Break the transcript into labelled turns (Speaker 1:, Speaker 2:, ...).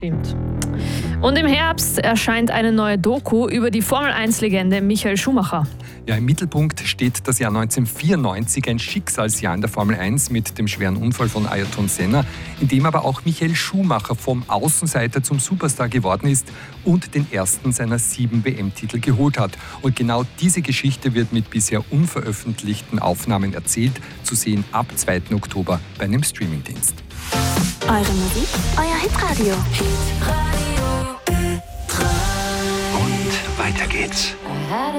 Speaker 1: Stimmt. Und im Herbst erscheint eine neue Doku über die Formel-1-Legende Michael Schumacher.
Speaker 2: Ja, im Mittelpunkt steht das Jahr 1994, ein Schicksalsjahr in der Formel 1 mit dem schweren Unfall von Ayrton Senna, in dem aber auch Michael Schumacher vom Außenseiter zum Superstar geworden ist und den ersten seiner 7 WM-Titel geholt hat. Und genau diese Geschichte wird mit bisher unveröffentlichten Aufnahmen erzählt, zu sehen ab 2. Oktober bei einem Streamingdienst.
Speaker 3: Eure Musik, euer Hitradio.
Speaker 4: Und weiter geht's.